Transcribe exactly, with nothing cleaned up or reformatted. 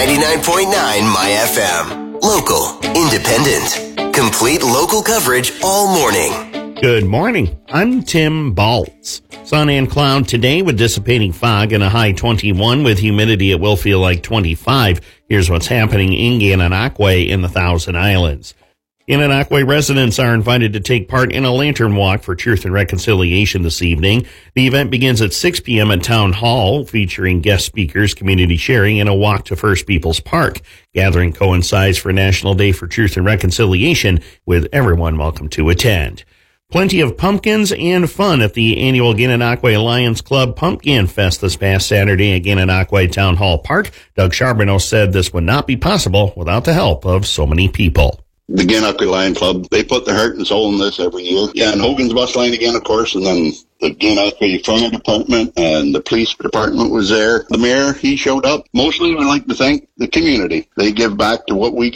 ninety-nine point nine My F M. Local, independent, complete local coverage all morning. Good morning. I'm Tim Baltz. Sun and cloud today with dissipating fog and a high twenty-one with humidity. It will feel like twenty-five. Here's what's happening in Gananoque in the Thousand Islands. Gananoque residents are invited to take part in a lantern walk for truth and reconciliation this evening. The event begins at six p.m. at Town Hall, featuring guest speakers, community sharing, and a walk to First Peoples Park. Gathering coincides for National Day for Truth and Reconciliation, with everyone welcome to attend. Plenty of pumpkins and fun at the annual Gananoque Lions Club Pumpkin Fest this past Saturday at Gananoque Town Hall Park. Doug Charbonneau said this would not be possible without the help of so many people. The Gananoque Lion Club, they put their heart and soul in this every year. Yeah, and Hogan's Bus Line again, of course, and then the Gananoque Fire Department and the police department was there. The mayor, he showed up. Mostly, we like to thank the community. They give back to what we